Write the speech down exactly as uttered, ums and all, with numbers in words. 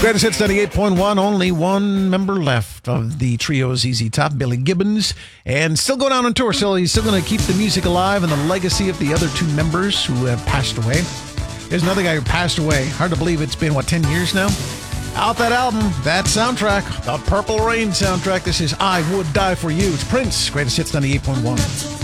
Greatest Hits ninety-eight point one, only one member left of the trio Z Z Top, Billy Gibbons, and still going out on tour, so he's still going to keep the music alive and the legacy of the other two members who have passed away. There's another guy who passed away. Hard to believe it's been, what, ten years now? Out that album, that soundtrack, the Purple Rain soundtrack. This is I Would Die For You. It's Prince, Greatest Hits ninety-eight point one.